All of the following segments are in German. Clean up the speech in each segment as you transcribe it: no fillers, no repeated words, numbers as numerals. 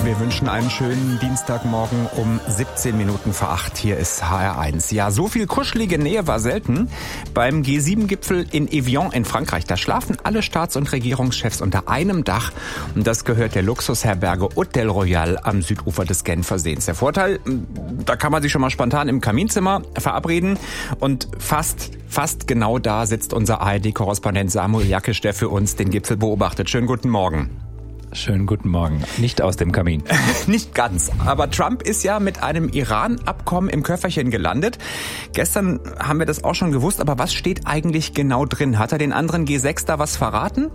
Wir wünschen einen schönen Dienstagmorgen um 17 Minuten vor 8. Hier ist HR1. Ja, so viel kuschelige Nähe war selten. Beim G7-Gipfel in Evian in Frankreich, da schlafen alle Staats- und Regierungschefs unter einem Dach. Und das gehört der Luxusherberge Hotel Royal am Südufer des Genfersees. Der Vorteil, da kann man sich schon mal spontan im Kaminzimmer verabreden. Und fast genau da sitzt unser ARD-Korrespondent Samuel Jakisch, der für uns den Gipfel beobachtet. Schönen guten Morgen. Schönen guten Morgen. Nicht aus dem Kamin. Nicht ganz. Aber Trump ist ja mit einem Iran-Abkommen im Köfferchen gelandet. Gestern haben wir das auch schon gewusst. Aber was steht eigentlich genau drin? Hat er den anderen G6 da was verraten?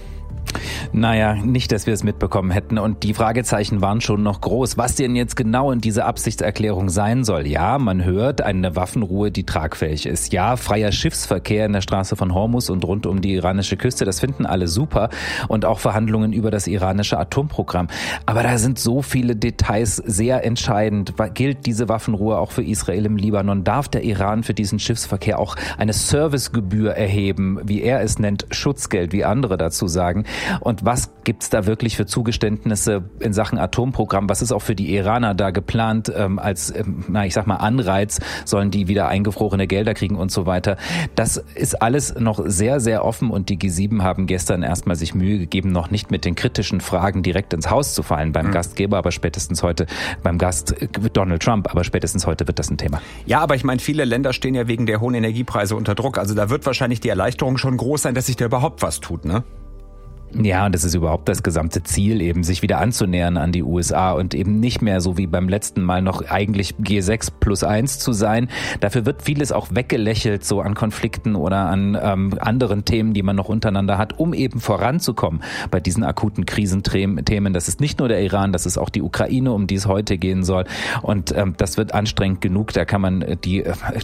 Naja, nicht, dass wir es mitbekommen hätten. Und die Fragezeichen waren schon noch groß. Was denn jetzt genau in dieser Absichtserklärung sein soll? Ja, man hört eine Waffenruhe, die tragfähig ist. Ja, freier Schiffsverkehr in der Straße von Hormuz und rund um die iranische Küste. Das finden alle super. Und auch Verhandlungen über das iranische Atomprogramm. Aber da sind so viele Details sehr entscheidend. Gilt diese Waffenruhe auch für Israel im Libanon? Darf der Iran für diesen Schiffsverkehr auch eine Servicegebühr erheben, wie er es nennt, Schutzgeld, wie andere dazu sagen? Und was gibt's da wirklich für Zugeständnisse in Sachen Atomprogramm? Was ist auch für die Iraner da geplant als Anreiz? Sollen die wieder eingefrorene Gelder kriegen und so weiter? Das ist alles noch sehr, sehr offen und die G7 haben gestern erstmal sich Mühe gegeben, noch nicht mit den kritischen Fragen direkt ins Haus zu fallen beim Gastgeber, aber spätestens heute beim Gast Donald Trump, aber spätestens heute wird das ein Thema. Ja, aber ich meine, viele Länder stehen ja wegen der hohen Energiepreise unter Druck. Also da wird wahrscheinlich die Erleichterung schon groß sein, dass sich da überhaupt was tut, ne? Ja, und das ist überhaupt das gesamte Ziel, eben sich wieder anzunähern an die USA und eben nicht mehr so wie beim letzten Mal noch eigentlich G6+1 zu sein. Dafür wird vieles auch weggelächelt, so an Konflikten oder an anderen Themen, die man noch untereinander hat, um eben voranzukommen bei diesen akuten Krisenthemen. Das ist nicht nur der Iran, das ist auch die Ukraine, um die es heute gehen soll. Und das wird anstrengend genug. Da kann man die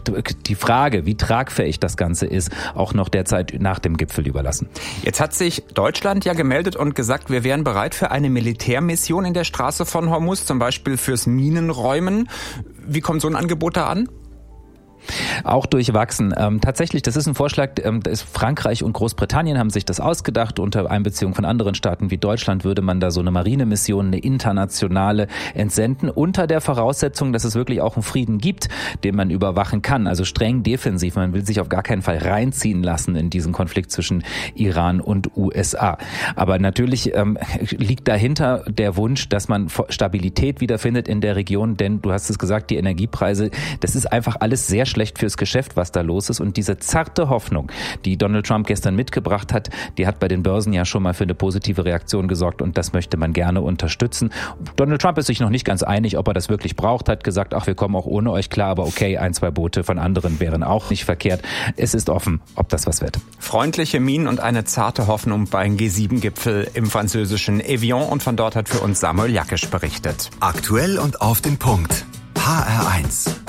Frage, wie tragfähig das Ganze ist, auch noch derzeit nach dem Gipfel überlassen. Jetzt hat sich Deutschland ja gemeldet und gesagt, wir wären bereit für eine Militärmission in der Straße von Hormuz, zum Beispiel fürs Minenräumen. Wie kommt so ein Angebot da an? Auch durchwachsen. Tatsächlich, das ist ein Vorschlag, Frankreich und Großbritannien haben sich das ausgedacht. Unter Einbeziehung von anderen Staaten wie Deutschland würde man da so eine Marinemission, eine internationale entsenden, unter der Voraussetzung, dass es wirklich auch einen Frieden gibt, den man überwachen kann. Also streng defensiv. Man will sich auf gar keinen Fall reinziehen lassen in diesen Konflikt zwischen Iran und USA. Aber natürlich liegt dahinter der Wunsch, dass man Stabilität wiederfindet in der Region, denn du hast es gesagt, die Energiepreise, das ist einfach alles sehr schlecht fürs Geschäft, was da los ist. Und diese zarte Hoffnung, die Donald Trump gestern mitgebracht hat, die hat bei den Börsen ja schon mal für eine positive Reaktion gesorgt und das möchte man gerne unterstützen. Donald Trump ist sich noch nicht ganz einig, ob er das wirklich braucht, hat gesagt, ach, wir kommen auch ohne euch klar, aber okay, 1, 2 Boote von anderen wären auch nicht verkehrt. Es ist offen, ob das was wird. Freundliche Mienen und eine zarte Hoffnung beim G7-Gipfel im französischen Evian und von dort hat für uns Samuel Jakisch berichtet. Aktuell und auf den Punkt. HR1.